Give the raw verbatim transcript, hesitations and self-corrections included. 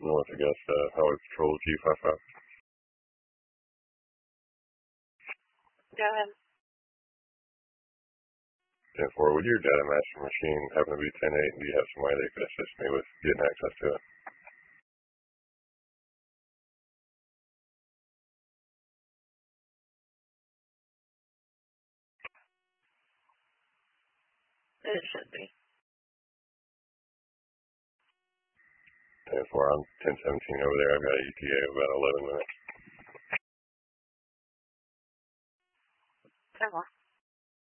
North Augusta, Highway Patrol G fifty-five. Go ahead. ten four, would your data master machine happen to be ten eight, and do you have somebody that could assist me with getting access to it? It should be. ten four, I'm ten seventeen over there. I've got a E T A of about eleven minutes. ten four.